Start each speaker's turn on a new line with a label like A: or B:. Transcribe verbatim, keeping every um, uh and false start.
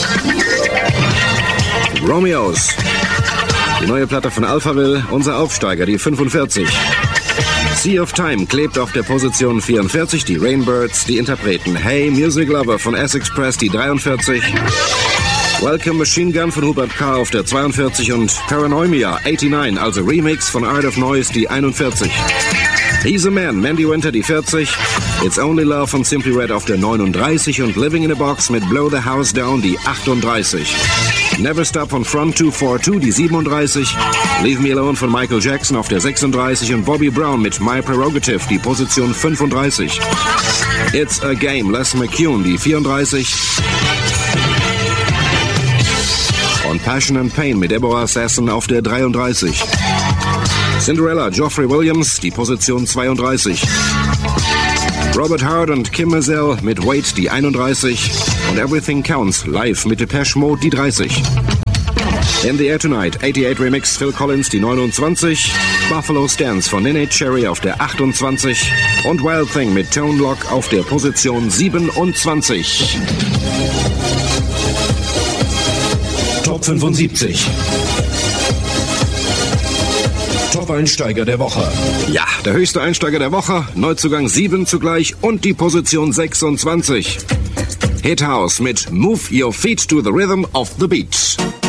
A: Romeos. Die neue Platte von Alphaville, unser Aufsteiger, die fünfundvierzig. Sea of Time klebt auf der Position vierundvierzig, die Rainbirds, die Interpreten. Hey Music Lover von Essex Press, die dreiundvierzig. Welcome Machine Gun von Hubert K. auf der zweiundvierzig und Paranoia neunundachtzig, also Remix von Art of Noise, die einundvierzig. He's a Man, Mandy Winter, die vierzig. It's Only Love von Simply Red auf der neununddreißig und Living in a Box mit Blow the House Down, die achtunddreißig. Never Stop von Front zwei vier zwei, die siebenunddreißig. Leave Me Alone von Michael Jackson auf der sechsunddreißig und Bobby Brown mit My Prerogative, die Position fünfunddreißig. It's a Game, Les McCune, die vierunddreißig. Und Passion and Pain mit Deborah Sasson auf der dreiunddreißig. Cinderella, Geoffrey Williams, die Position zweiunddreißig. Robert Hart und Kim Mazel mit Wait, die einunddreißig. Und Everything Counts, live mit Depeche Mode, die dreißig. In the Air Tonight, achtundachtzig Remix, Phil Collins, die neunundzwanzig. Buffalo Stance von Nene Cherry auf der achtundzwanzig. Und Wild Thing mit Tone Lock auf der Position siebenundzwanzig. Top fünfundsiebzig. Top-Einsteiger der Woche. Ja, der höchste Einsteiger der Woche, Neuzugang sieben zugleich und die Position sechsundzwanzig. Hit House mit Move Your Feet to the Rhythm of the Beat.